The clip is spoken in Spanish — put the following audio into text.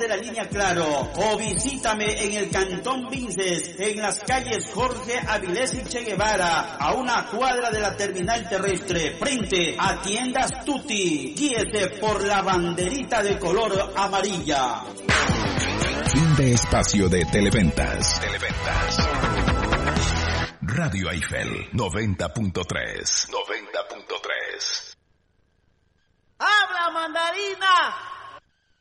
de la línea Claro o visítame en el Cantón Vinces, en las calles Jorge Avilés y Che Guevara, a una cuadra de la terminal terrestre, frente a Tiendas Tutti. Guíese por la banderita de color amarilla. Fin de espacio de Televentas. Radio Eiffel 90.3. ¡Habla, mandarina!